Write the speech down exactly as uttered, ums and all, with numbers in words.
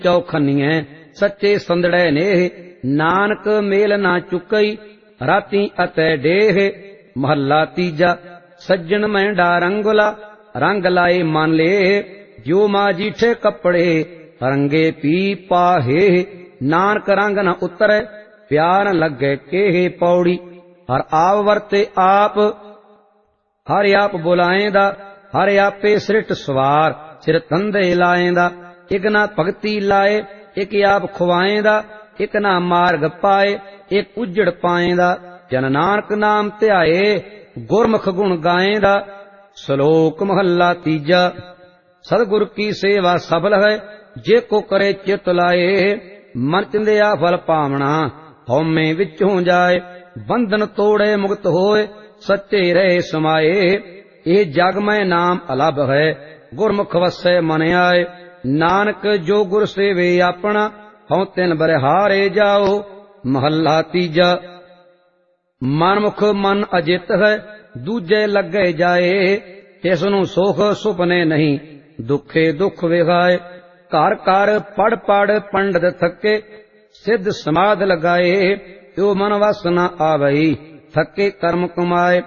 चौखनिए सच्चे संदड़े नेह, नानक मेल ना चुकई राती अतै डेह। महला तीजा। सज्जन मैं डारंगला रंग लाए मन ले, जो माजीठे कपड़े रंगे पी पाहे। नानक रंग न उतरे प्यार लगे केहे पौड़ी, हर आप वरते आप हर आप बुलाएंदा। हर आपे सृट सवार सिर तंदे लाएंदा। एक ना भगती लाए एक आप खुआएंदा, एक ना मार्ग पाए एक उजड़ पाएंदा। जन नानक नाम ध्याए गुरमुख गुण गाएंदा। श्लोक महला तीजा। सतगुर की सेवा सफल है, जे को करे चित लाए। मन चिंदिया फल पावना, हौमे विचों जाए। बंधन तोड़े मुक्त होए, सच्चे रहे समाए। ये जग में नाम अलभ है, गुरमुख वसै मन आए। नानक जो गुर सेवे अपना, हौं तिन बरिहारे जाओ। महला तीजा। मनमुख मन अजित है, दूजे लगे जाए। तिसनु सुख सुपने नहीं, दुखे दुख विहाए। घर घर पढ़ पढ़ पंडित थके, सिद्ध समाध लगाए। यो मन वस न आवई, थके कर्म कमाए।